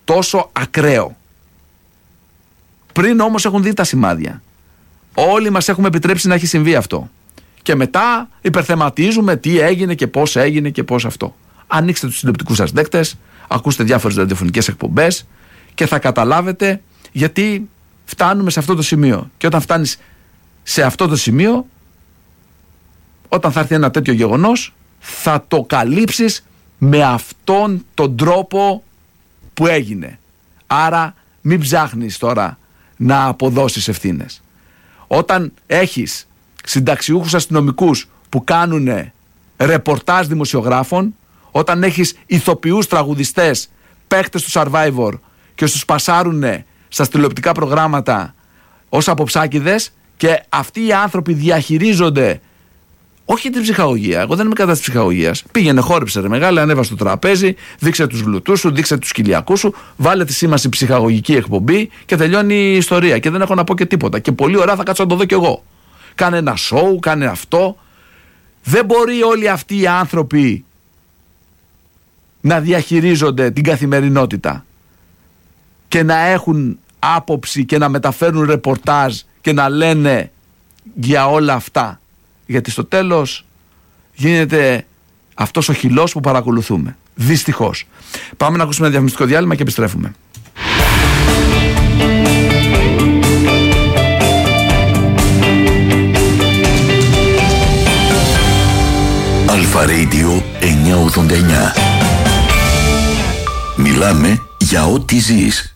τόσο ακραίο. Πριν όμως έχουν δει τα σημάδια. Όλοι μας έχουμε επιτρέψει να έχει συμβεί αυτό. Και μετά υπερθεματίζουμε τι έγινε και πώς έγινε και πώς αυτό. Ανοίξτε τους τηλεοπτικούς σας δέκτες, ακούστε διάφορες ραδιοφωνικές εκπομπές και θα καταλάβετε γιατί φτάνουμε σε αυτό το σημείο. Και όταν φτάνεις σε αυτό το σημείο, όταν θα έρθει ένα τέτοιο γεγονός, θα το καλύψεις με αυτόν τον τρόπο που έγινε. Άρα μην ψάχνεις τώρα να αποδώσεις ευθύνες. Όταν έχεις συνταξιούχους αστυνομικούς που κάνουν ρεπορτάζ δημοσιογράφων, όταν έχεις ηθοποιούς τραγουδιστές, παίκτες του Survivor και τους πασάρουν στα τηλεοπτικά προγράμματα ως αποψάκηδες και αυτοί οι άνθρωποι διαχειρίζονται όχι την ψυχαγωγία. Εγώ δεν είμαι κατά της ψυχαγωγίας. Πήγαινε, χόρεψε ρε μεγάλε, ανέβα στο τραπέζι, δείξε τους γλουτούς σου, δείξε τους κοιλιακούς σου, βάλε τη σήμανση ψυχαγωγική εκπομπή και τελειώνει η ιστορία. Και δεν έχω να πω και τίποτα. Και πολύ ωραία θα κάτσω να το δω κι εγώ. Κάνε ένα σοου, κάνε αυτό. Δεν μπορεί όλοι αυτοί οι άνθρωποι να διαχειρίζονται την καθημερινότητα και να έχουν άποψη και να μεταφέρουν ρεπορτάζ και να λένε για όλα αυτά. Γιατί στο τέλος γίνεται αυτός ο χυλός που παρακολουθούμε. Δυστυχώς. Πάμε να ακούσουμε ένα διαφημιστικό διάλειμμα και επιστρέφουμε. Αλφα Radio 989. Μιλάμε για ό,τι ζεις.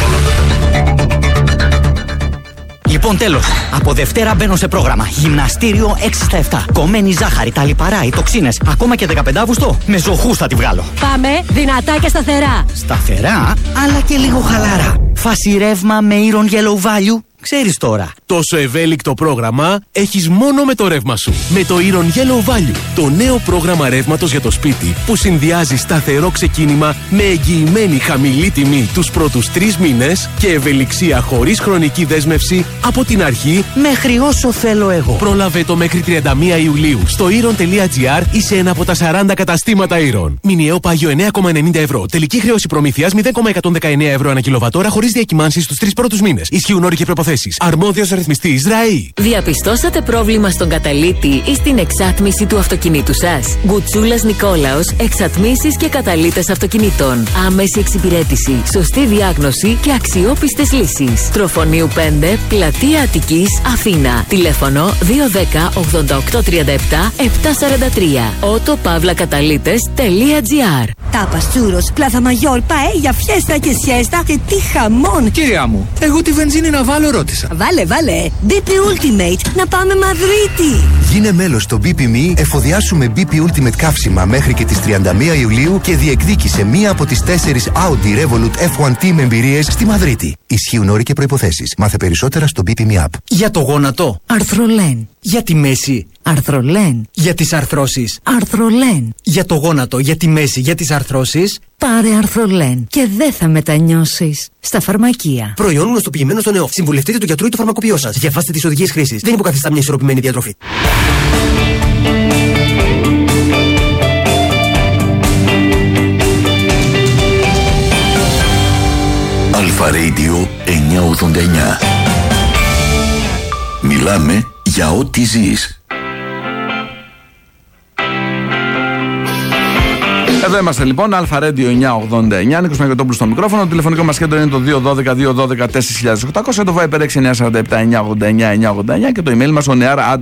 Λοιπόν, τέλος. Από Δευτέρα μπαίνω σε πρόγραμμα. Γυμναστήριο 6 στα 7. Κομμένη ζάχαρη, τα λιπαρά, οι τοξίνες. Ακόμα και 15 Αύγουστο. Με ζωχούς θα τη βγάλω. Πάμε δυνατά και σταθερά. Σταθερά, αλλά και λίγο χαλάρα. Φάση ρεύμα με Iron Yellow Value. Ξέρεις τώρα. Τόσο ευέλικτο πρόγραμμα έχεις μόνο με το ρεύμα σου. Με το Iron Yellow Value. Το νέο πρόγραμμα ρεύματος για το σπίτι που συνδυάζει σταθερό ξεκίνημα με εγγυημένη χαμηλή τιμή τους πρώτους 3 μήνες και ευελιξία χωρίς χρονική δέσμευση από την αρχή μέχρι όσο θέλω εγώ. Πρόλαβε το μέχρι 31 Ιουλίου στο iron.gr ή σε ένα από τα 40 καταστήματα Iron. Μηνιαίο πάγιο 9,90 ευρώ. Τελική χρέωση προμήθειας 0,119 ευρώ ανά κιλοβατόρα χωρίς διακυμάνσεις στους 3 πρώτους μήνες. Ισχύουν όροι και προϋποθέσεις. Αρμόδιος ρυθμιστής ΡΑΗ. Διαπιστώσατε πρόβλημα στον καταλύτη ή στην εξάτμιση του αυτοκινήτου σας? Γκουτσούλας Νικόλαος, εξατμίσεις και καταλύτες αυτοκινήτων. Άμεση εξυπηρέτηση, σωστή διάγνωση και αξιόπιστες λύσεις. Τροφονίου 5, Πλατεία Αττικής, Αθήνα. Τηλέφωνο 210 88 37 743. autopavlacatalytes.gr. Τάπας, τσούρος, πλάθα μαγιόρ, παέλια, φιέστα και σιέστα και τι χαμόν! Κυρία μου, εγώ τη βενζίνη να βάλω ρώτησα. Βάλε, BP Ultimate, να πάμε Μαδρίτη! Γίνε μέλος στο BP.me, εφοδιάσουμε BP Ultimate καύσιμα μέχρι και τις 31 Ιουλίου και διεκδίκησε μία από τις 4 Audi Revolut F1 Team εμπειρίες στη Μαδρίτη. Ισχύουν όροι και προϋποθέσεις. Μάθε περισσότερα στο BP.me app. Για το γόνατο, Αρθρολέν. Για τη μέση, Αρθρολέν. Για τις αρθρώσεις, Αρθρολέν. Για το γόνατο, για τη μέση, για τις αρθρώσεις, πάρε Αρθρολέν και δεν θα μετανιώσεις. Στα φαρμακεία. Προϊόν γνωστοποιημένο στον ΕΟΦ. Συμβουλευτείτε τον γιατρό ή το φαρμακοποιό σας. Διαβάστε τις οδηγίες χρήσης. Δεν υποκαθιστά μια ισορροπημένη διατροφή. Αλφα Radio 989. Μιλάμε για ό,τι ζεις. Εδώ είμαστε λοιπόν, Αλφα Radio 989, Νίκος Μεγετόπουλος στο μικρόφωνο. Το τηλεφωνικό μας κέντρο είναι το 212-212-4800, το Viber 6947-989-989 και το email μας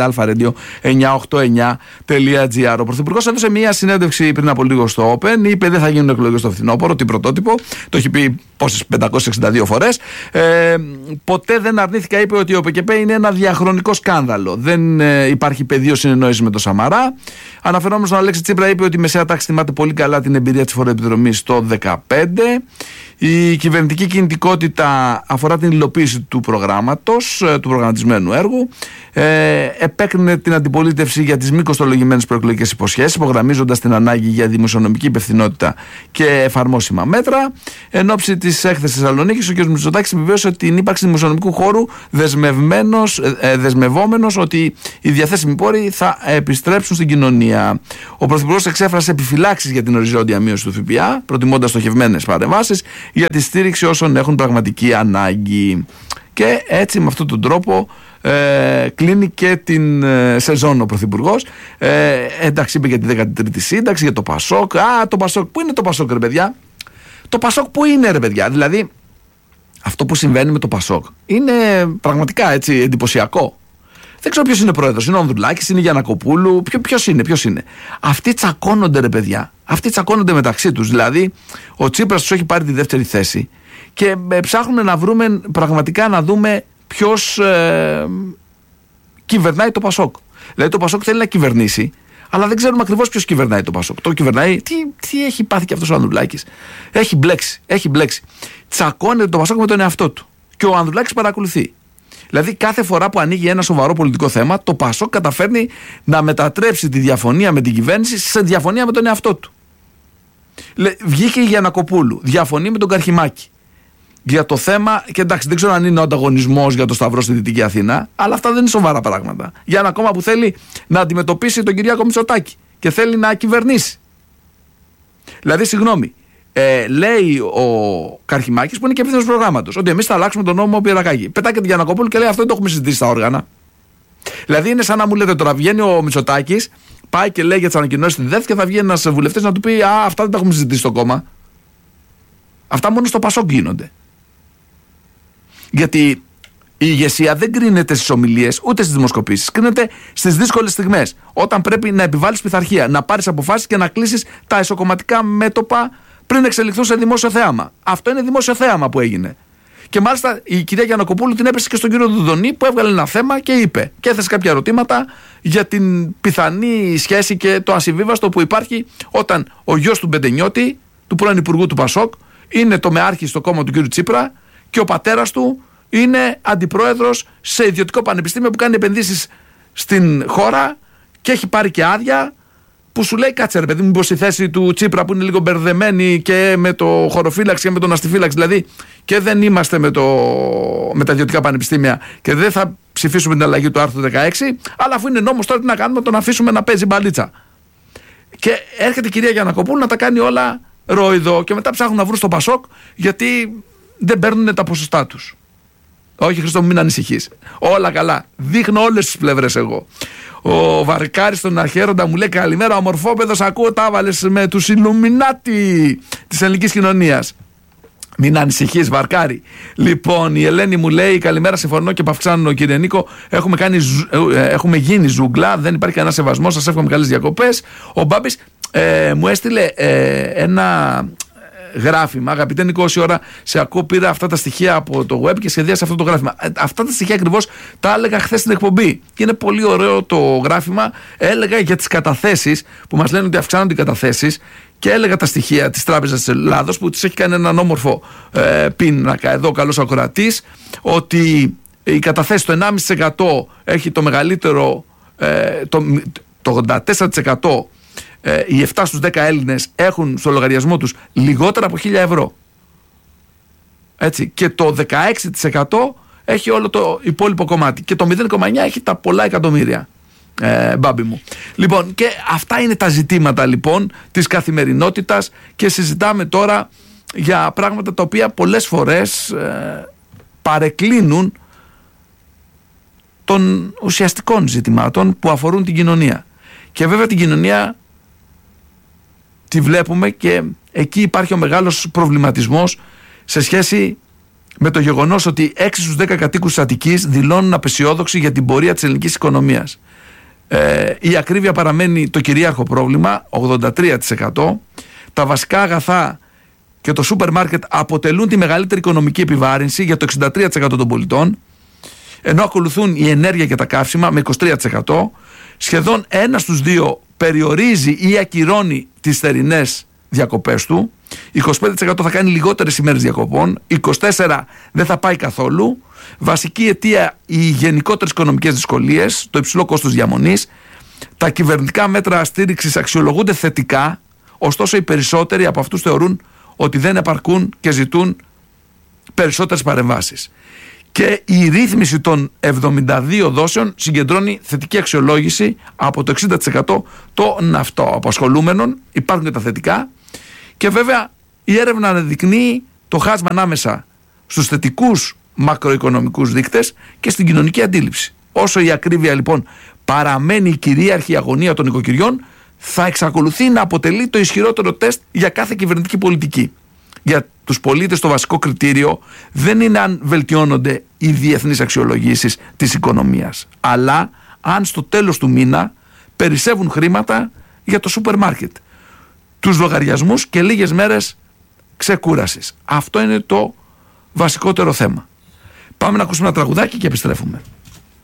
onear@alpha-radio989.gr. Ο Πρωθυπουργός έδωσε μια συνέντευξη πριν από λίγο στο Open, είπε δεν θα γίνουν εκλογές στο φθινόπωρο, τι πρωτότυπο, το έχει πει πόσες 562 φορές. Ποτέ δεν αρνήθηκα, είπε, ότι ο ΠΚΠ είναι ένα διαχρονικό σκάνδαλο. Δεν υπάρχει πεδίο συνεννόησης με τον Σαμαρά. Αναφερόμενος στον Αλέξη Τσίπρα, είπε ότι η μεσαία τάξη θυμάται πολύ καλά την εμπειρία της φοροεπιδρομής το 2015. Η κυβερνητική κινητικότητα αφορά την υλοποίηση του προγράμματος, του προγραμματισμένου έργου. Επέκρινε την αντιπολίτευση για τις μη κοστολογημένες προεκλογικές υποσχέσεις, υπογραμμίζοντας την ανάγκη για δημοσιονομική υπευθυνότητα και εφαρμόσιμα μέτρα. Εν ώψη της έκθεσης Θεσσαλονίκης, ο κ. Μητσοτάκης επιβεβαίωσε την ύπαρξη δημοσιονομικού χώρου, δεσμευόμενος ότι οι διαθέσιμοι πόροι θα επιστρέψουν στην κοινωνία. Ο Πρωθυπουργός εξέφρασε επιφυλάξεις για την οριζόντια μείωση του ΦΠΑ, προτιμώντας στοχευμένες παρεμβάσεις. για τη στήριξη όσων έχουν πραγματική ανάγκη. Και έτσι με αυτόν τον τρόπο κλείνει και την σεζόν ο Πρωθυπουργός. Εντάξει, είπε για τη 13η σύνταξη, για το Πασόκ. Το Πασόκ, πού είναι το Πασόκ, ρε παιδιά? Το Πασόκ πού είναι, ρε παιδιά? Δηλαδή, αυτό που συμβαίνει με το Πασόκ είναι πραγματικά έτσι εντυπωσιακό. Δεν ξέρω ποιος είναι πρόεδρος, είναι ο Ανδρουλάκης, είναι η Γιαννακοπούλου, ποιος είναι. Αυτοί τσακώνονται, ρε παιδιά. Αυτοί τσακώνονται μεταξύ τους. Δηλαδή, ο Τσίπρας τους έχει πάρει τη δεύτερη θέση και ψάχνουν να βρούμε, πραγματικά να δούμε ποιος κυβερνάει το Πασόκ. Δηλαδή, το Πασόκ θέλει να κυβερνήσει, αλλά δεν ξέρουμε ακριβώς ποιος κυβερνάει το Πασόκ. Το κυβερνάει, τι έχει πάθει και αυτός ο Ανδρουλάκης? Έχει μπλέξει. Τσακώνεται το Πασόκ με τον εαυτό του. Και ο Ανδρουλάκης παρακολουθεί. Δηλαδή, κάθε φορά που ανοίγει ένα σοβαρό πολιτικό θέμα, το Πασόκ καταφέρνει να μετατρέψει τη διαφωνία με την κυβέρνηση σε διαφωνία με τον εαυτό του. Βγήκε η Γιαννακοπούλου, διαφωνεί με τον Καρχιμάκη για το θέμα, και εντάξει, δεν ξέρω αν είναι ο ανταγωνισμός για το Σταυρό στη Δυτική Αθήνα, αλλά αυτά δεν είναι σοβαρά πράγματα. Για ένα κόμμα που θέλει να αντιμετωπίσει τον Κυριάκο Μητσοτάκη και θέλει να κυβερνήσει. Δηλαδή, συγγνώμη, λέει ο Καρχιμάκης, που είναι και επίθετος προγράμματος, ότι εμείς θα αλλάξουμε τον νόμο Πυρακάκη. Πετάει και την Γιαννακοπούλου και λέει αυτό δεν το έχουμε συζητήσει στα όργανα. Δηλαδή, είναι σαν να μου λέτε τώρα, βγαίνει ο Μητσοτάκης, πάει και λέει για τις ανακοινώσεις στη ΔΕΘ και θα βγει ένας βουλευτής να του πει αυτά δεν τα έχουμε συζητήσει στο κόμμα. Αυτά μόνο στο Πασόκ γίνονται. Γιατί η ηγεσία δεν κρίνεται στις ομιλίες ούτε στις δημοσκοπήσεις. Κρίνεται στις δύσκολες στιγμές. Όταν πρέπει να επιβάλλεις πειθαρχία, να πάρεις αποφάσεις και να κλείσεις τα εσωκομματικά μέτωπα πριν εξελιχθούν σε δημόσιο θέαμα. Αυτό είναι δημόσιο θέαμα που έγινε. Και μάλιστα η κυρία Γιαννακοπούλου την έπεσε και στον κύριο Δουδονή, που έβγαλε ένα θέμα και είπε και έθεσε κάποια ερωτήματα για την πιθανή σχέση και το ασυμβίβαστο που υπάρχει όταν ο γιος του Μπεντενιώτη, του πρώην Υπουργού του Πασόκ, είναι το μεάρχη στο κόμμα του κύριου Τσίπρα και ο πατέρας του είναι αντιπρόεδρος σε ιδιωτικό πανεπιστήμιο που κάνει επενδύσεις στην χώρα και έχει πάρει και άδεια, που σου λέει κάτσε ρε παιδί μου, μήπως η θέση του Τσίπρα που είναι λίγο μπερδεμένη και με το χωροφύλαξη και με τον αστιφύλαξη, δηλαδή και δεν είμαστε με τα ιδιωτικά πανεπιστήμια και δεν θα ψηφίσουμε την αλλαγή του άρθρου 16, αλλά αφού είναι νόμος τώρα τι να κάνουμε, τον αφήσουμε να παίζει μπαλίτσα. Και έρχεται η κυρία Γιαννακοπούλου να τα κάνει όλα ρόιδο και μετά ψάχνουν να βρουν στο Πασόκ γιατί δεν παίρνουν τα ποσοστά τους. Όχι, Χρήστο, μην ανησυχείς. Όλα καλά. Δείχνω όλες τις πλευρές εγώ. Ο Βαρκάρης στον Αρχαίροντα μου λέει καλημέρα, ομορφόπεδος, ακούω τα έβαλες με τους Ιλουμινάτι της ελληνικής κοινωνίας. Μην ανησυχείς, Βαρκάρη. Λοιπόν, η Ελένη μου λέει καλημέρα, συμφωνώ και Παυξάνο, κύριε Νίκο. Έχουμε γίνει ζούγκλα, δεν υπάρχει κανένα σεβασμό. Σας εύχομαι καλές διακοπές. Ο Μπάμπης μου έστειλε ένα γράφημα. Αγαπητέ Νίκο, όση ώρα σε ακούω, πήρα αυτά τα στοιχεία από το web και σχεδίασα αυτό το γράφημα. Αυτά τα στοιχεία ακριβώς τα έλεγα χθες στην εκπομπή. Και είναι πολύ ωραίο το γράφημα. Έλεγα για τις καταθέσεις που μας λένε ότι αυξάνονται οι καταθέσεις. Και έλεγα τα στοιχεία της Τράπεζας της Ελλάδος που της έχει κάνει έναν όμορφο πίνακα. Εδώ ο καλός ακροατής. Ότι η καταθέση το 1,5% έχει το μεγαλύτερο. Το 84%. Οι 7 στους 10 Έλληνες έχουν στο λογαριασμό τους λιγότερα από 1.000 ευρώ. Έτσι. Και το 16% έχει όλο το υπόλοιπο κομμάτι. Και το 0,9% έχει τα πολλά εκατομμύρια. Μπάμπη μου. Λοιπόν, και αυτά είναι τα ζητήματα λοιπόν της καθημερινότητας και συζητάμε τώρα για πράγματα τα οποία πολλές φορές παρεκκλίνουν των ουσιαστικών ζητημάτων που αφορούν την κοινωνία. Και βέβαια την κοινωνία τη βλέπουμε και εκεί υπάρχει ο μεγάλος προβληματισμός σε σχέση με το γεγονός ότι 6 στους 10 κατοίκους της Αττικής δηλώνουν απεσιόδοξοι για την πορεία της ελληνικής οικονομίας. Η ακρίβεια παραμένει το κυρίαρχο πρόβλημα, 83%. Τα βασικά αγαθά και το σούπερ μάρκετ αποτελούν τη μεγαλύτερη οικονομική επιβάρυνση για το 63% των πολιτών, ενώ ακολουθούν η ενέργεια και τα καύσιμα με 23%. Σχεδόν 1 στους 2 περιορίζει ή ακυρώνει τις θερινές διακοπές του, 25% θα κάνει λιγότερες ημέρες διακοπών, 24% δεν θα πάει καθόλου. Βασική αιτία οι γενικότερες οικονομικές δυσκολίες, το υψηλό κόστος διαμονής. Τα κυβερνητικά μέτρα στήριξης αξιολογούνται θετικά, ωστόσο οι περισσότεροι από αυτούς θεωρούν ότι δεν επαρκούν και ζητούν περισσότερες παρεμβάσεις. Και η ρύθμιση των 72 δόσεων συγκεντρώνει θετική αξιολόγηση από το 60% των αυτοαπασχολούμενων. Υπάρχουν και τα θετικά. Και βέβαια η έρευνα αναδεικνύει το χάσμα ανάμεσα στους θετικούς μακροοικονομικούς δείκτες και στην κοινωνική αντίληψη. Όσο η ακρίβεια λοιπόν παραμένει η κυρίαρχη αγωνία των οικοκυριών, θα εξακολουθεί να αποτελεί το ισχυρότερο τεστ για κάθε κυβερνητική πολιτική. Για τους πολίτες το βασικό κριτήριο δεν είναι αν βελτιώνονται οι διεθνείς αξιολογήσεις της οικονομίας, αλλά αν στο τέλος του μήνα περισσεύουν χρήματα για το σούπερ μάρκετ, τους λογαριασμούς και λίγες μέρες ξεκούρασης. Αυτό είναι το βασικότερο θέμα. Πάμε να ακούσουμε ένα τραγουδάκι και επιστρέφουμε.